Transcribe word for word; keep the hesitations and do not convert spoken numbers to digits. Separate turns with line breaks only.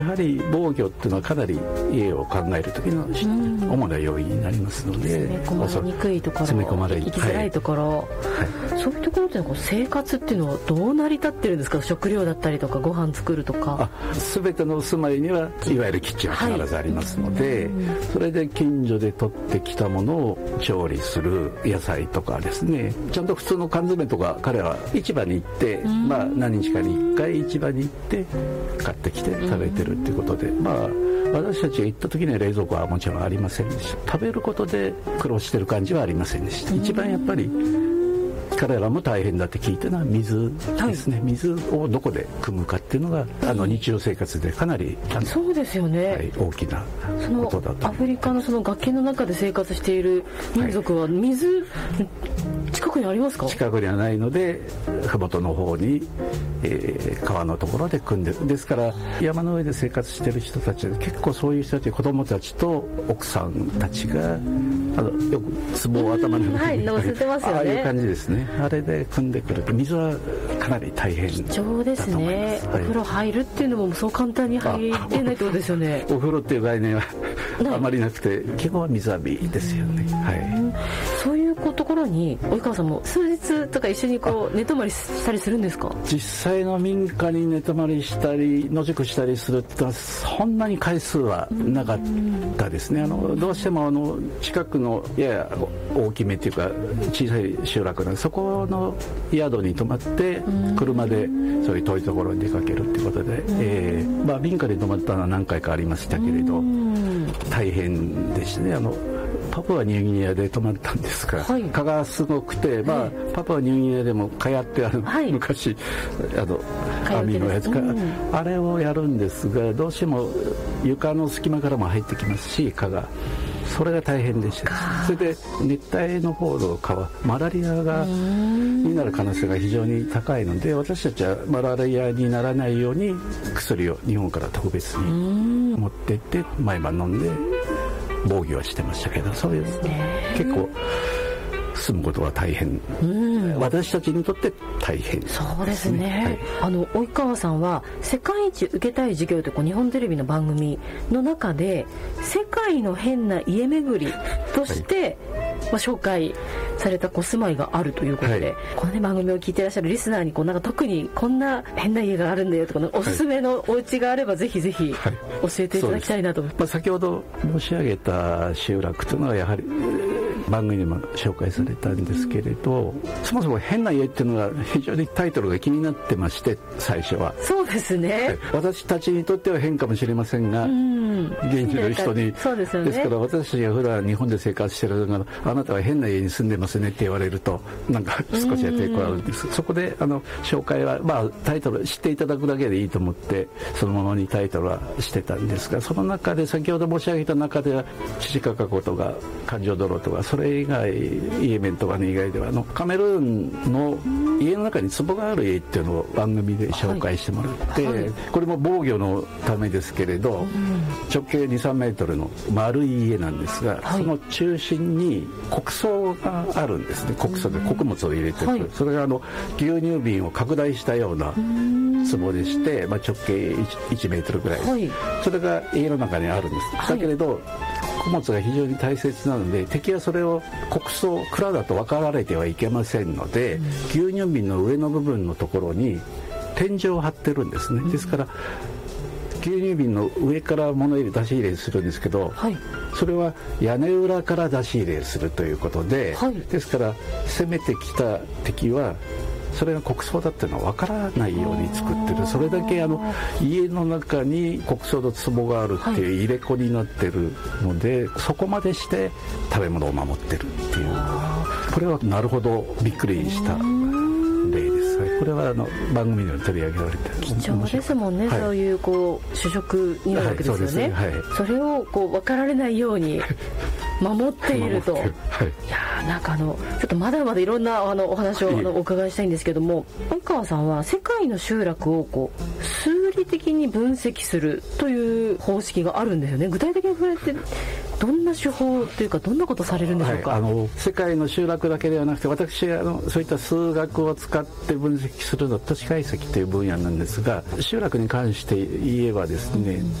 やはり防御っていうのはかなり家を考える時の主な要因になりますので、
詰め込まれにくいところ、
詰め込まれ
行きづらいところ、はいはい、そういうところっていうのは生活っていうのはどう成り立ってるんですか？食料だったりとかご飯作るとか。
全てのお住まいにはいわゆるキッチンは必ずありますので、はい、それで近所で取ってきたものを調理する野菜とかですね、ちゃんと普通の缶詰とか彼は市場に行って、まあ、何日かにいっかい市場に行って買ってきて食べてるっていうことで、まあ私たちが行った時には冷蔵庫はもちろんありませんでした。食べることで苦労してる感じはありませんでした。一番やっぱり彼らも大変だって聞いたのは水ですね、はい、水をどこで汲むかっていうのがあの日常生活でかなり
そうですよね、
はい、大きなことだと。
アフリカのその崖の中で生活している民族は水、はい、近くにありますか？
近くにはないので麓の方に、えー、川のところで汲んでる。ですから山の上で生活してる人たちは結構そういう人たち、子供たちと奥さんたちがあのよく壺を頭の上に、
はい、乗せてますよね。
ああいう感じですね。あれで汲んでくると水はかなり大変だと思います。
貴重ですね、はい、お風呂入るっていうのもそう簡単に入れないってことですよね。
お風呂っていう概念はあまりなくて、基本は水浴びですよね、はい、
そういうところに及川さんも数日とか一緒にこう寝泊まりしたりするんですか？
実際の民家に寝泊まりしたり野宿したりするってそんなに回数はなかったですね。あのどうしてもあの近くのやや大きめっていうか小さい集落なんで、そこの宿に泊まって車でそういう遠いところに出かけるっていうことで、えーまあ、民家に泊まったのは何回かありましたけれど大変でしたね。あのパプアニューギニアで泊まったんですが、はい、蚊がすごくて、まあ、パプアニューギニアでも蚊帳ってある、はい、昔あの網のやつか、うん、あれをやるんですが、どうしても床の隙間からも入ってきますし蚊が、それが大変でした。それで熱帯の方の蚊はマラリアがになる可能性が非常に高いので、私たちはマラリアにならないように薬を日本から特別に持って行って毎晩飲んで防御はしてましたけど、そういう結構住むことは大変、うん、私たちにとって大変ですね。
そうですね、はい、あの及川さんは世界一受けたい授業というこう日本テレビの番組の中で世界の変な家巡りとして、はいまあ、紹介されたこう住まいがあるということで、はい、この、ね、番組を聞いていらっしゃるリスナーにこうなんか特にこんな変な家があるんだよとかおすすめのお家があればぜひぜひ教えていただきたいなと思います。
まあ、先ほど申し上げた集落というのはやはり番組でも紹介されたんですけれど、そもそも変な家っていうのが非常にタイトルが気になってまして、最初は
そうですね、はい、
私たちにとっては変かもしれませんが、うん現地の人に
そうですよね、
ですから私たちが普段日本で生活してるのがあなたは変な家に住んでますねって言われるとなんか少しは抵抗あるんです。そこであの紹介は、まあ、タイトル知っていただくだけでいいと思ってそのままにタイトルはしてたんですが、その中で先ほど申し上げた中ではチチカカ湖とか環状泥とかそれ以外イエメンとかの以外ではあのカメルーンの家の中に壺がある家っていうのを番組で紹介してもらって、はいはい、これも防御のためですけれど、うん、直径にさんメートルの丸い家なんですが、はい、その中心に穀倉があるんですね。穀倉で穀物を入れてる、はい、それがあの牛乳瓶を拡大したような壺でして、まあ、直径 いちメートルぐらい、はい、それが家の中にあるんです、はい、だけれど穀物が非常に大切なので敵はそれを穀倉蔵だと分かられてはいけませんので、うん、牛乳瓶の上の部分のところに天井を張ってるんですね、うん、ですから牛乳瓶の上から物入れ出し入れするんですけど、はい、それは屋根裏から出し入れするということで、はい、ですから攻めてきた敵はそれが穀倉だっていうのは分からないように作ってる。それだけあの家の中に穀倉の壺があるっていう入れ子になってるので、はい、そこまでして食べ物を守ってるっていう、これはなるほどびっくりした例です。これはあの番組でも取り上げられて
貴重ですもんね、はい、そういうこう主食になるわけですよね、はい、 そ, はい、それをこう分かられないように守っていると。
はい、い
やーなんかあのちょっとまだまだいろんなあのお話をあのお伺いしたいんですけども、及川さんは世界の集落をこう数理的に分析するという方式があるんですよね。具体的に触れてどんな手法というかどんなことされるんでしょうか。
はい、あの世界の集落だけではなくて、私あのそういった数学を使って分析するの都市解析という分野なんですが、集落に関して言えばですね、